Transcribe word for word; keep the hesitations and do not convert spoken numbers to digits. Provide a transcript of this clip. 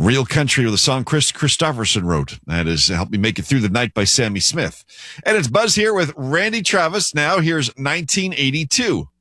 Real Country, or the song Chris Christopherson wrote. That is Help Me Make It Through the Night by Sammy Smith. And it's Buzz here with Randy Travis. Now here's nineteen eighty-two.